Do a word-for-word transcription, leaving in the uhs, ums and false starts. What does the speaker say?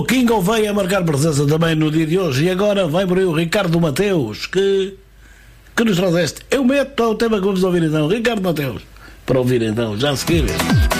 O King veio a marcar presença também no dia de hoje. E agora vai morrer o Ricardo Mateus, que, que nos traz este. Eu meto o tema que vamos ouvir então. Ricardo Mateus. Para ouvir então, já a seguir.